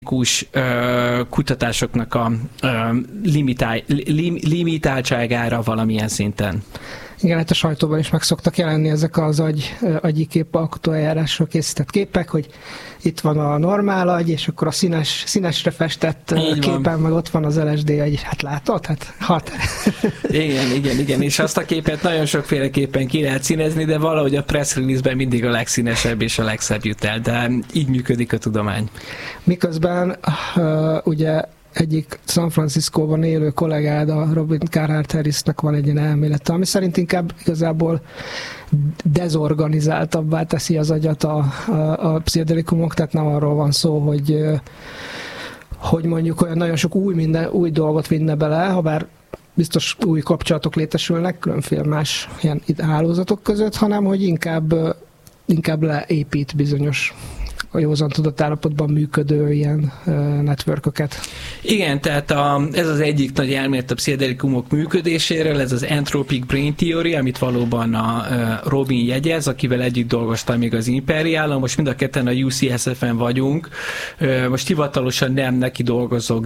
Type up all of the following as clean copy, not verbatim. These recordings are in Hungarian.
kutatásoknak a limitáltságára valamilyen szinten. Igen, hát a sajtóban is meg szoktak jelenni ezek az agyi képalkotó eljárásról készített képek, hogy itt van a normál agy, és akkor a színesre festett képen, meg ott van az LSD agy. Hát látod? Hát hat. Igen, és azt a képet nagyon sokféleképpen ki lehet színezni, de valahogy a press release-ben mindig a legszínesebb és a legszebb jut el, de így működik a tudomány. Miközben ugye egyik San Franciscóban élő kollégád, a Robin Carhart Harrisnek van egy ilyen elmélete, ami szerint inkább igazából dezorganizáltabbá teszi az agyat a pszichedelikumok, tehát nem arról van szó, hogy mondjuk olyan nagyon sok új dolgot vinne bele, habár biztos új kapcsolatok létesülnek különféle más ilyen hálózatok között, hanem hogy inkább leépít bizonyos a józan tudott állapotban működő ilyen networköket. Igen, tehát ez az egyik nagy elmélet a pszichedelikumok működéséről, ez az Entropic Brain Theory, amit valóban a Robin jegyez, akivel együtt dolgoztam még az Imperiálon, most mind a ketten a UCSF-en vagyunk, most hivatalosan nem neki dolgozok,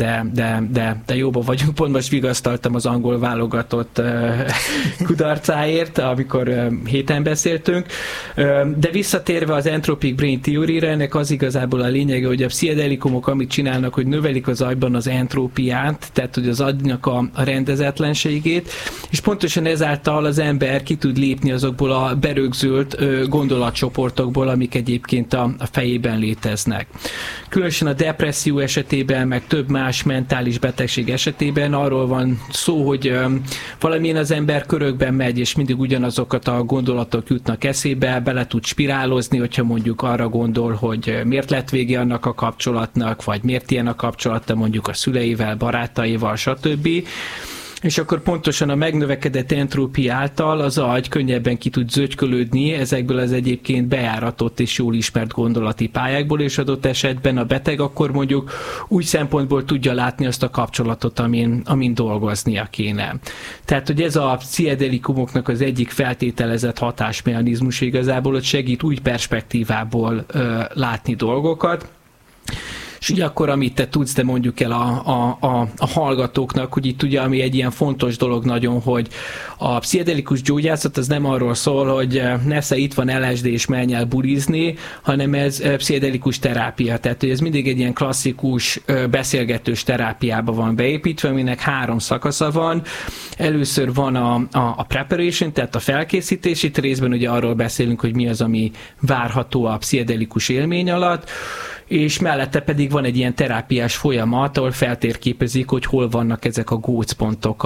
de jóban vagyunk, pont most vigasztaltam az angol válogatott kudarcáért, amikor héten beszéltünk, de visszatérve az Entropic Brain Theory, ennek az igazából a lényege, hogy a pszichedelikumok amit csinálnak, hogy növelik az agyban az entrópiát, tehát hogy az agynak a rendezetlenségét, és pontosan ezáltal az ember ki tud lépni azokból a berögzült gondolatcsoportokból, amik egyébként a fejében léteznek. Különösen a depresszió esetében, meg több más mentális betegség esetében arról van szó, hogy valamilyen az ember körökben megy, és mindig ugyanazokat a gondolatok jutnak eszébe, bele tud spirálozni, hogyha mondjuk arra gondol, hogy miért lett vége annak a kapcsolatnak, vagy miért ilyen a kapcsolata mondjuk a szüleivel, barátaival, stb. És akkor pontosan a megnövekedett entrópia által az agy könnyebben ki tud zögykölődni ezekből az egyébként bejáratott és jól ismert gondolati pályákból, és adott esetben a beteg akkor mondjuk úgy szempontból tudja látni azt a kapcsolatot, amin dolgoznia kéne. Tehát, hogy ez a pszichedelikumoknak az egyik feltételezett hatásmechanizmus igazából, hogy segít új perspektívából látni dolgokat. És ugye akkor, amit te tudsz, de mondjuk el a hallgatóknak, hogy itt ugye, ami egy ilyen fontos dolog nagyon, hogy a pszichedelikus gyógyászat az nem arról szól, hogy nesze itt van LSD és menj el bulizni, hanem ez pszichedelikus terápia. Tehát, hogy ez mindig egy ilyen klasszikus beszélgetős terápiába van beépítve, aminek 3 szakasza van. Először van a preparation, tehát a felkészítés, itt részben ugye arról beszélünk, hogy mi az, ami várható a pszichedelikus élmény alatt, és mellette pedig van egy ilyen terápiás folyamat, ahol feltérképezik, hogy hol vannak ezek a gócpontok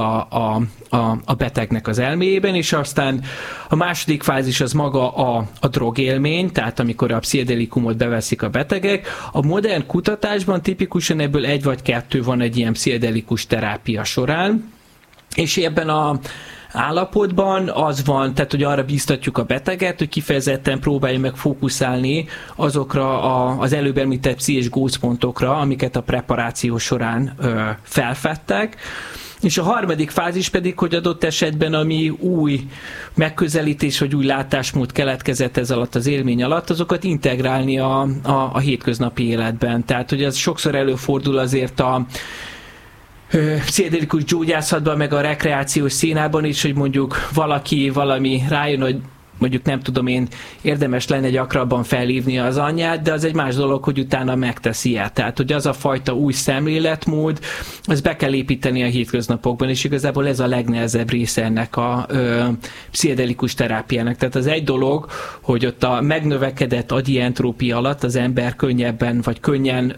a betegnek az elméjében, és aztán a második fázis az maga a drogélmény, tehát amikor a pszichedelikumot beveszik a betegek. A modern kutatásban tipikusan ebből 1 vagy 2 van egy ilyen pszichedelikus terápia során, és ebben a állapotban az van, tehát hogy arra bíztatjuk a beteget, hogy kifejezetten próbálja meg fókuszálni azokra az előbb említett pszichés gócpontokra, amiket a preparáció során felfedtek. És a harmadik fázis pedig, hogy adott esetben, ami új megközelítés vagy új látásmód keletkezett ez alatt az élmény alatt, azokat integrálni a hétköznapi életben. Tehát, hogy ez sokszor előfordul azért a pszichedelikus gyógyászatban, meg a rekreációs színában is, hogy mondjuk valami rájön, hogy mondjuk nem tudom én, érdemes lenne gyakrabban felhívni az anyját, de az egy más dolog, hogy utána megteszi ilyet. Tehát, hogy az a fajta új szemléletmód, az be kell építeni a hétköznapokban, és igazából ez a legnehezebb része ennek a pszichedelikus terápiának. Tehát az egy dolog, hogy ott a megnövekedett agyi entrópia alatt az ember könnyebben, vagy könnyen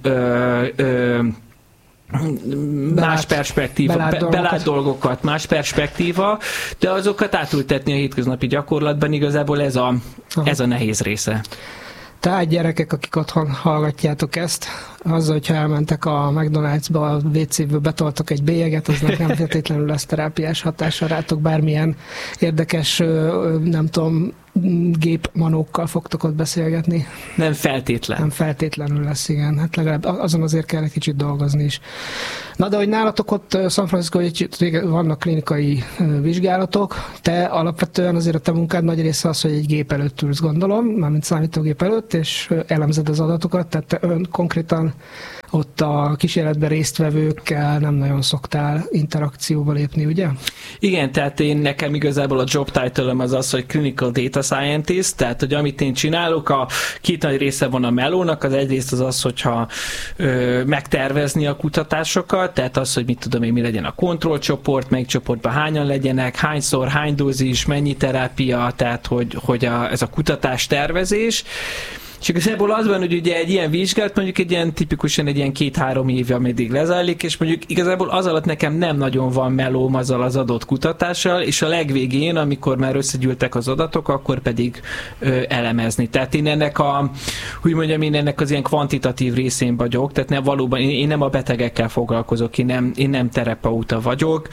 más perspektíva, belát dolgokat, más perspektíva, de azokat átültetni a hétköznapi gyakorlatban, igazából ez a nehéz része. Tehát gyerekek, akik otthon hallgatjátok ezt, azzal, hogyha elmentek a McDonald's-ba, a WC-ből betoltak egy bélyeget, aznak nem feltétlenül lesz terápiás hatása rátok, bármilyen érdekes, nem tudom, gépmanókkal fogtok ott beszélgetni. Nem feltétlenül lesz, igen. Hát legalább azon azért kell egy kicsit dolgozni is. Na, de hogy nálatok ott San Francisco vannak klinikai vizsgálatok, te alapvetően azért a te munkád nagy része az, hogy egy gép előtt ülsz, gondolom, mármint számítógép előtt, és elemzed az adatokat, tehát te konkrétan ott a kísérletben résztvevőkkel nem nagyon szoktál interakcióba lépni, ugye? Igen, tehát nekem igazából a job title-öm az, hogy Clinical Data Scientist, tehát hogy amit én csinálok, a két nagy része van a melónak, az egyrészt az, hogyha megtervezni a kutatásokat, tehát az, hogy mit tudom én, mi legyen a kontrollcsoport, melyik csoportban hányan legyenek, hányszor, hány dózis, mennyi terápia, tehát hogy ez a kutatás tervezés. És igazából az van, hogy ugye egy ilyen vizsgálat mondjuk tipikusan egy ilyen 2-3 év, ameddig lezajlik, és mondjuk igazából az alatt nekem nem nagyon van melóm azzal az adott kutatással, és a legvégén, amikor már összegyűltek az adatok, akkor pedig elemezni. Tehát én ennek ennek az ilyen kvantitatív részén vagyok, tehát valóban én nem a betegekkel foglalkozok, én nem terapeuta vagyok.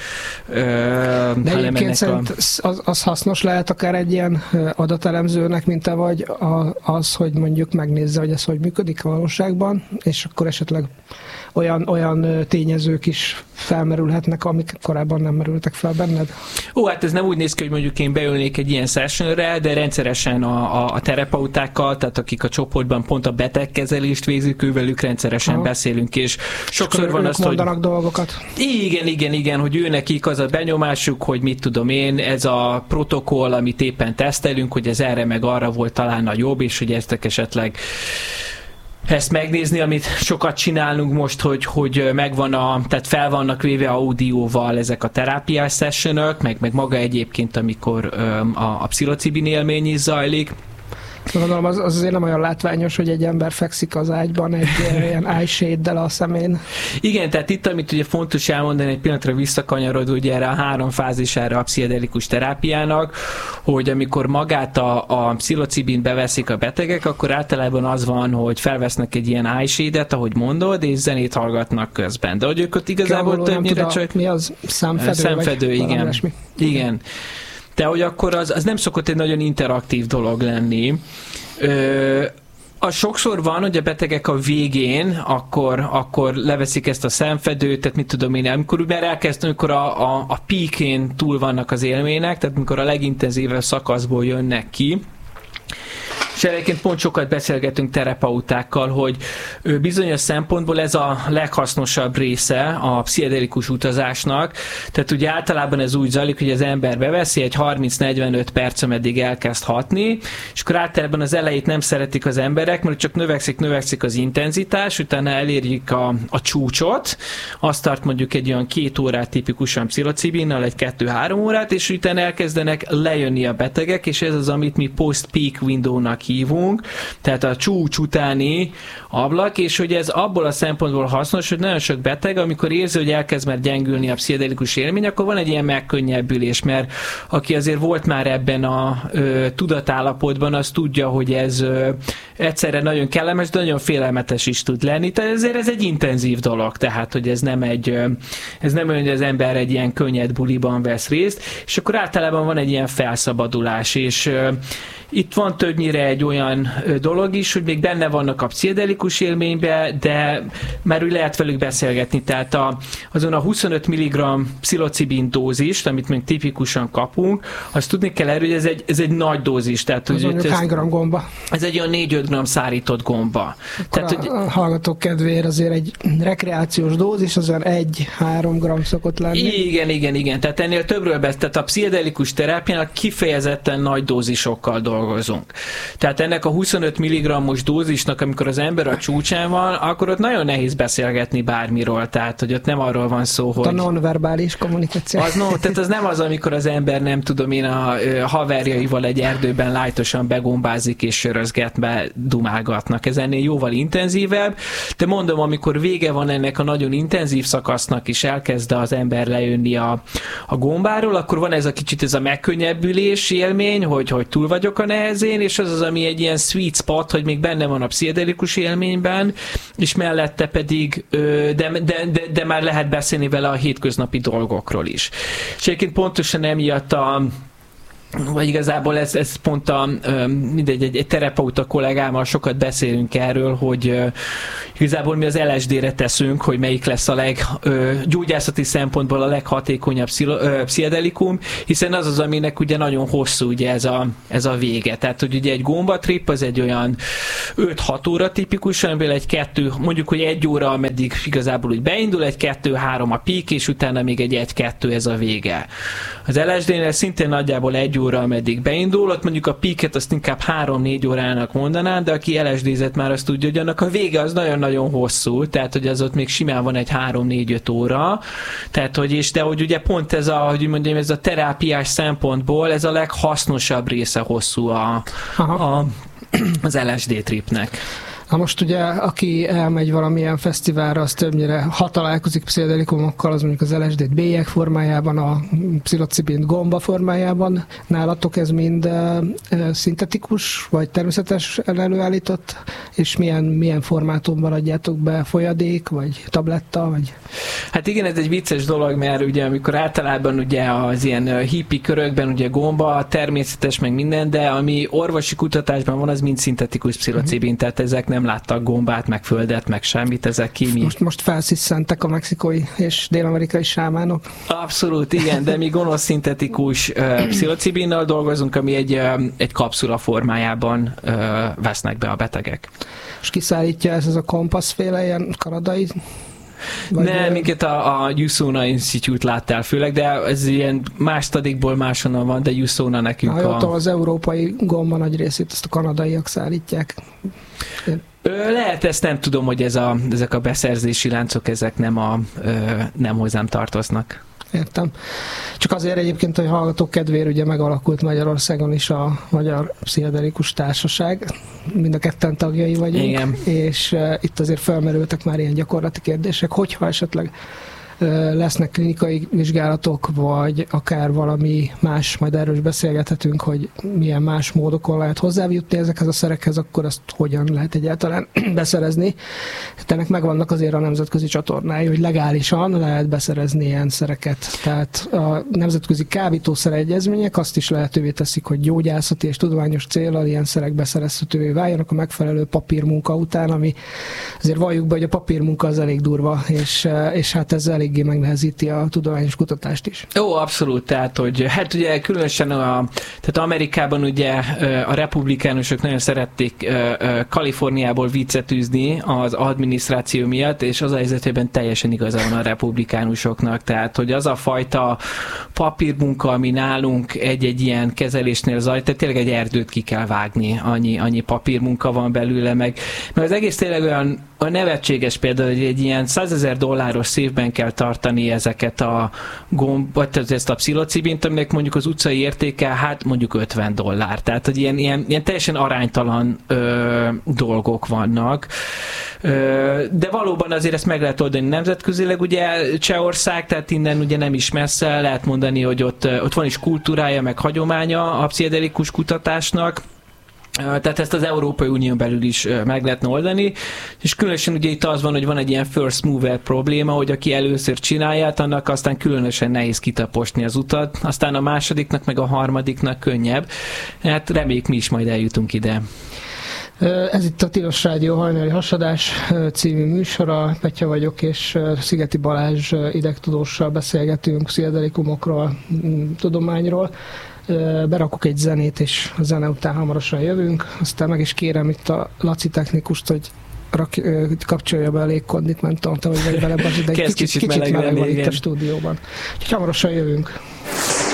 De egyébként szerint az hasznos lehet akár egy ilyen adatelemzőnek, mint te vagy, az, hogy mondjuk megnézze, hogy ez hogy működik a valóságban, és akkor esetleg olyan tényezők is felmerülhetnek, amik korábban nem merültek fel benned? Hát ez nem úgy néz ki, hogy mondjuk én beülnék egy ilyen sessionre, de rendszeresen a terapeutákkal, tehát akik a csoportban pont a betegkezelést végzik, ővelük rendszeresen beszélünk, és sokszor van azt, hogy dolgokat. Igen, hogy őnekik az a benyomásuk, hogy mit tudom én, ez a protokoll, amit éppen tesztelünk, hogy ez erre meg arra volt talán a jobb, és hogy esetleg ezt megnézni, amit sokat csinálunk most, hogy megvan tehát fel vannak véve audióval ezek a terápiás sessionök, meg maga egyébként, amikor a pszilocibin élmény is zajlik. Gondolom, az azért nem olyan látványos, hogy egy ember fekszik az ágyban egy ilyen eye shade-del a szemén. Igen, tehát itt, amit ugye fontos elmondani, egy pillanatra visszakanyarodva ugye erre a 3 fázisára a pszichedelikus terápiának, hogy amikor magát a pszilocibint beveszik a betegek, akkor általában az van, hogy felvesznek egy ilyen eye shade-et, ahogy mondod, és zenét hallgatnak közben. De hogy ők ott igazából többnyire csak... Mi az? Szemfedő, igen. Igen. De hogy akkor az nem szokott egy nagyon interaktív dolog lenni. Az sokszor van, hogy a betegek a végén akkor leveszik ezt a szemfedőt, tehát mit tudom én, amikor a peakén túl vannak az élmények, tehát amikor a legintenzívebb szakaszból jönnek ki, és egyébként pont sokat beszélgetünk terapeutákkal, hogy bizonyos szempontból ez a leghasznosabb része a pszichedelikus utazásnak. Tehát ugye általában ez úgy zajlik, hogy az ember beveszi, egy 30-45 perc, ameddig elkezd hatni, és akkor általában az elejét nem szeretik az emberek, mert csak növekszik az intenzitás, utána elérjük a csúcsot, azt tart mondjuk egy olyan 2 órát tipikusan pszilocibinnal, egy 2-3 órát, és utána elkezdenek lejönni a betegek, és ez az, amit mi post-peak window-nak hívunk, tehát a csúcs utáni ablak, és hogy ez abból a szempontból hasznos, hogy nagyon sok beteg, amikor érzi, hogy elkezd már gyengülni a pszichedelikus élmény, akkor van egy ilyen megkönnyebbülés, mert aki azért volt már ebben a tudatállapotban, az tudja, hogy ez egyszerre nagyon kellemes, de nagyon félelmetes is tud lenni, tehát ezért ez egy intenzív dolog, tehát hogy ez nem olyan, hogy az ember egy ilyen könnyed buliban vesz részt, és akkor általában van egy ilyen felszabadulás, és itt van többnyire egy olyan dolog is, hogy még benne vannak a pszichedelikus élménybe, de már úgy lehet velük beszélgetni. Tehát azon a 25 mg pszilocibin dózist, amit még tipikusan kapunk, azt tudni kell erről, hogy ez egy nagy dózis. Tehát, az mondjuk hány gram gomba? Ez egy olyan 4-5 g szárított gomba. Tehát, a hallgatók kedvéért azért egy rekreációs dózis, az olyan 1-3 g szokott lenni. Igen. Tehát ennél többről tehát a pszichedelikus terápiának kifejezetten nagy dózisokkal dolgozunk. Tehát ennek a 25 mg-os dózisnak, amikor az ember a csúcsán van, akkor ott nagyon nehéz beszélgetni bármiről. Tehát, hogy ott nem arról van szó, hogy... A nonverbális kommunikáció. Tehát az nem az, amikor az ember, nem tudom én, a haverjaival egy erdőben lájtosan begombázik és sörözget, dumálgatnak. Ez ennél jóval intenzívebb, de mondom, amikor vége van ennek a nagyon intenzív szakasznak, és elkezd az ember lejönni a gombáról, akkor van ez a kicsit ez a megkönnyebbülés élmény, hogy túl vagyok a nehezén, és az, ami egy ilyen sweet spot, hogy még benne van a pszichedelikus élményben, és mellette pedig, de már lehet beszélni vele a hétköznapi dolgokról is. És egyébként pontosan emiatt vagy igazából ez pont egy terapeuta kollégámmal sokat beszélünk erről, hogy igazából mi az LSD-re teszünk, hogy melyik lesz a gyógyászati szempontból a leghatékonyabb pszichedelikum, hiszen az, aminek ugye nagyon hosszú ugye ez a vége. Tehát, hogy ugye egy gombatrip az egy olyan 5-6 óra tipikusan, mondjuk, hogy 1 óra, ameddig igazából úgy beindul, 1-2-3 a peak, és utána még egy 1-2 ez a vége. Az LSD-nél szintén nagyjából 1 óra, ameddig beindul, ott mondjuk a peaket azt inkább 3-4 órának mondanám, de aki LSD-zett már azt tudja, hogy annak a vége az nagyon-nagyon hosszú, tehát hogy az ott még simán van egy 3-4-5 óra, tehát de hogy ugye pont ez ez a terápiás szempontból ez a leghasznosabb része hosszú az LSD tripnek. Na most ugye, aki elmegy valamilyen fesztiválra, az többnyire, ha találkozik pszichedelikumokkal, az mondjuk az LSD-t bélyeg formájában, a pszilocibint gomba formájában. Nálatok ez mind szintetikus, vagy természetesen előállított, és milyen formátumban adjátok be, folyadék, vagy tabletta, vagy... Hát igen, ez egy vicces dolog, mert ugye amikor általában ugye az ilyen hippi körökben ugye gomba, természetes meg minden, de ami orvosi kutatásban van, az mind szintetikus pszilocibin, tehát ezek nem láttak gombát, meg földet, meg semmit, ezek Most felszisszentek a mexikói és dél-amerikai sámánok. Abszolút, igen, de mi gonosz szintetikus pszilocibinnal dolgozunk, ami egy kapszula formájában vesznek be a betegek. És kiszállítja ez a kompasszféle ilyen kanadai? Nem, minket a USONA Institute láttál főleg, de ez ilyen más stadikból máshonnan van, de USONA nekünk az európai gomba nagy részét ezt a kanadaiak szállítják. Lehet, ezt nem tudom, hogy ezek a beszerzési láncok, ezek nem hozzám tartoznak. Értem. Csak azért egyébként, hogy hallgatók kedvéért ugye megalakult Magyarországon is a Magyar Pszichedelikus Társaság. Mind a ketten tagjai vagyunk. Igen. És itt azért felmerültek már ilyen gyakorlati kérdések, hogyha esetleg lesznek klinikai vizsgálatok, vagy akár valami más, majd erről is beszélgethetünk, hogy milyen más módokon lehet hozzájutni ezekhez a szerekhez, akkor azt hogyan lehet egyáltalán beszerezni. Ennek megvannak azért a nemzetközi csatornái, hogy legálisan lehet beszerezni ilyen szereket. Tehát a nemzetközi kábítószer egyezmények azt is lehetővé teszik, hogy gyógyászati és tudományos céllal ilyen szerek beszerezhetővé váljanak a megfelelő papírmunka után, ami azért valljuk be, hogy a papírmunka az elég durva, és hát ez eléggé megnehezíti a tudományos kutatást is. Ó, abszolút, tehát, hogy hát ugye különösen tehát Amerikában ugye a republikánusok nagyon szerették Kaliforniából viccet űzni az adminisztráció miatt, és az a helyzetében teljesen igaza van a republikánusoknak, tehát, hogy az a fajta papírmunka, ami nálunk egy ilyen kezelésnél zajlik, tehát tényleg egy erdőt ki kell vágni, annyi papírmunka van belőle, meg az egész tényleg olyan nevetséges például, hogy egy ilyen $100,000 szívben kell tartani ezeket vagy ezt a pszilocibint, aminek mondjuk az utcai értéke, hát mondjuk $50. Tehát, hogy ilyen teljesen aránytalan dolgok vannak. De valóban azért ezt meg lehet oldani nemzetközileg, ugye Csehország, tehát innen ugye nem is messze, lehet mondani, hogy ott van is kultúrája, meg hagyománya a pszichedelikus kutatásnak. Tehát ezt az Európai Unión belül is meg lehetne oldani, és különösen ugye itt az van, hogy van egy ilyen first mover probléma, hogy aki először csinálja, annak aztán különösen nehéz kitaposni az utat, aztán a másodiknak, meg a harmadiknak könnyebb. Hát reméljük, mi is majd eljutunk ide. Ez itt a Tilos Rádió hajnali hasadás című műsora. Petya vagyok, és Szigeti Balázs idegtudóssal beszélgetünk pszichedelikumokról, tudományról. Berakok egy zenét, és a zene után hamarosan jövünk. Aztán meg is kérem itt a Laci technikust, hogy kapcsolja be a légkondit, nem tudom, te vagy vele, de kicsit meleg van itt a stúdióban. Úgyhogy hamarosan jövünk.